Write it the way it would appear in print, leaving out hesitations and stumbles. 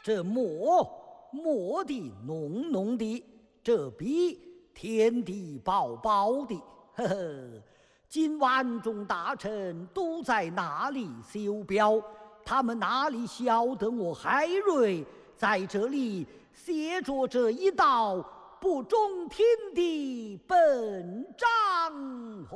这墨的浓浓的，这笔添的薄薄的，呵呵。今晚众大臣都在那里修表，他们哪里晓得我海瑞在这里写着这一道不中听的本章？